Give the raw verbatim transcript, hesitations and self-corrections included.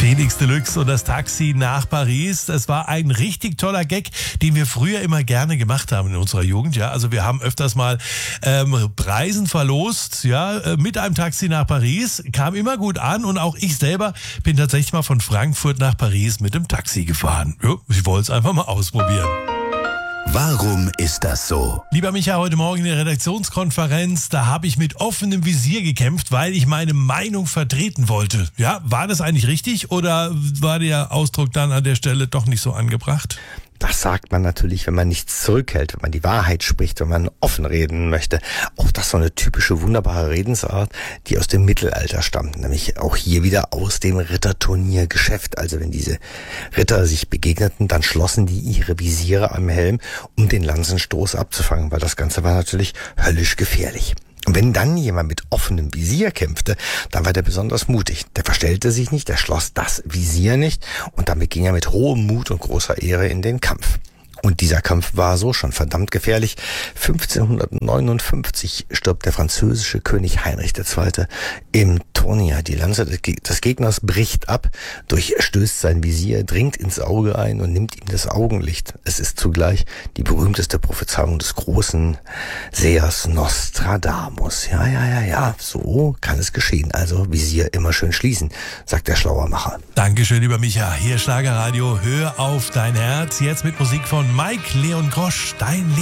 Felix Deluxe und das Taxi nach Paris. Das war ein richtig toller Gag, den wir früher immer gerne gemacht haben in unserer Jugend. Ja, also wir haben öfters mal ähm, Preisen verlost, ja, mit einem Taxi nach Paris. Kam immer gut an und auch ich selber bin tatsächlich mal von Frankfurt nach Paris mit dem Taxi gefahren. Ja, ich wollte es einfach mal ausprobieren. Warum ist das so? Lieber Micha, heute Morgen in der Redaktionskonferenz, da habe ich mit offenem Visier gekämpft, weil ich meine Meinung vertreten wollte. Ja, war das eigentlich richtig oder war der Ausdruck dann an der Stelle doch nicht so angebracht? Das sagt man natürlich, wenn man nichts zurückhält, wenn man die Wahrheit spricht, wenn man offen reden möchte. Auch das ist so eine typische, wunderbare Redensart, die aus dem Mittelalter stammt. Nämlich auch hier wieder aus dem Ritterturniergeschäft. Also wenn diese Ritter sich begegneten, dann schlossen die ihre Visiere am Helm, um den Lanzenstoß abzufangen, weil das Ganze war natürlich höllisch gefährlich. Und wenn dann jemand mit offenem Visier kämpfte, dann war der besonders mutig. Der verstellte sich nicht, der schloss das Visier nicht und damit ging er mit hohem Mut und großer Ehre in den Kampf. Und dieser Kampf war so schon verdammt gefährlich. fünfzehnhundertneunundfünfzig stirbt der französische König Heinrich der Zweite im Turnier. Die Lanze des Gegners bricht ab, durchstößt sein Visier, dringt ins Auge ein und nimmt ihm das Augenlicht. Es ist zugleich die berühmteste Prophezeiung des großen Sehers Nostradamus. Ja, ja, ja, ja, so kann es geschehen. Also Visier immer schön schließen, sagt der Schlauermacher. Dankeschön, lieber Micha. Hier Schlagerradio, hör auf dein Herz. Jetzt mit Musik von Mike Leon Grosch, Dein Leben.